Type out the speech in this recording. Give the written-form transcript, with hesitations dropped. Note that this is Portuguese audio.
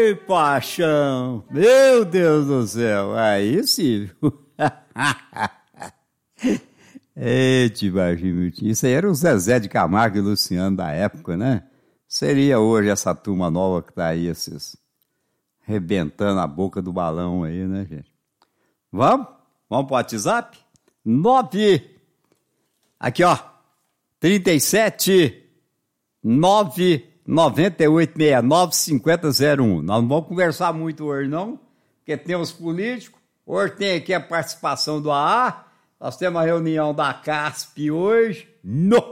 Ei, paixão! Meu Deus do céu! Aí sim! Eita, Varginho, isso aí era o Zezé de Camargo e Luciano da época, né? Seria hoje essa turma nova que tá aí, esses rebentando a boca do balão aí, né, gente? Vamos? Vamos pro WhatsApp? 9. Aqui, ó. 37 99869 5001. Nós não vamos conversar muito hoje, não, porque tem os políticos. Hoje tem aqui a participação do AA. Nós temos a reunião da CASP hoje. No!